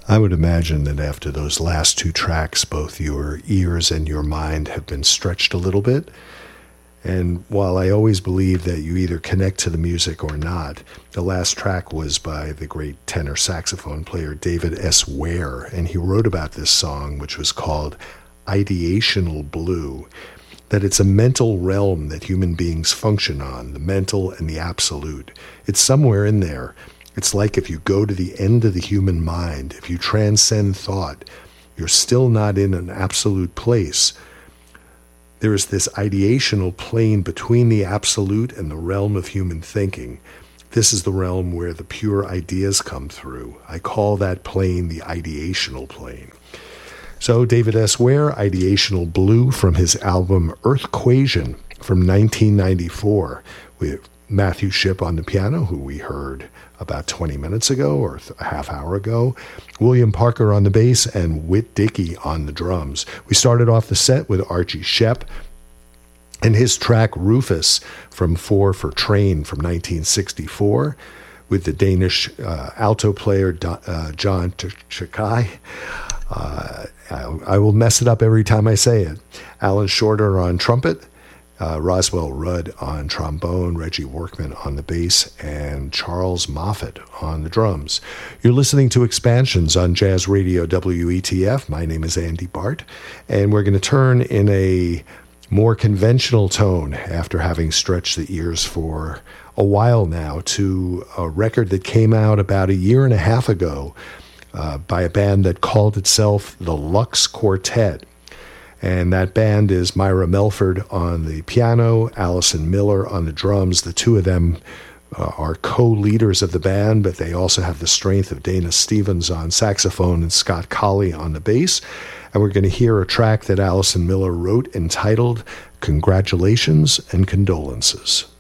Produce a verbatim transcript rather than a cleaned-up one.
I would imagine that after those last two tracks, both your ears and your mind have been stretched a little bit. And while I always believe that you either connect to the music or not, the last track was by the great tenor saxophone player David S. Ware, and he wrote about this song, which was called Ideational Blue, that it's a mental realm that human beings function on, the mental and the absolute. It's somewhere in there. It's like if you go to the end of the human mind, if you transcend thought, you're still not in an absolute place. There is this ideational plane between the absolute and the realm of human thinking. This is the realm where the pure ideas come through. I call that plane the ideational plane. So David S. Ware, Ideational Blue, from his album Earthquasion from nineteen ninety-four, with Matthew Shipp on the piano, who we heard about twenty minutes ago or a half hour ago, William Parker on the bass, and Whit Dickey on the drums. We started off the set with Archie Shepp and his track Rufus from Four for Train from nineteen sixty-four, with the Danish uh, alto player uh, John Tchaikai. Uh, I, I will mess it up every time I say it. Alan Shorter on trumpet, Uh, Roswell Rudd on trombone, Reggie Workman on the bass, and Charles Moffat on the drums. You're listening to Expansions on Jazz Radio W E T F. My name is Andy Bart, and we're going to turn in a more conventional tone after having stretched the ears for a while now to a record that came out about a year and a half ago uh, by a band that called itself the Lux Quartet. And that band is Myra Melford on the piano, Allison Miller on the drums. The two of them uh, are co-leaders of the band, but they also have the strength of Dana Stevens on saxophone and Scott Colley on the bass. And we're going to hear a track that Allison Miller wrote entitled Congratulations and Condolences.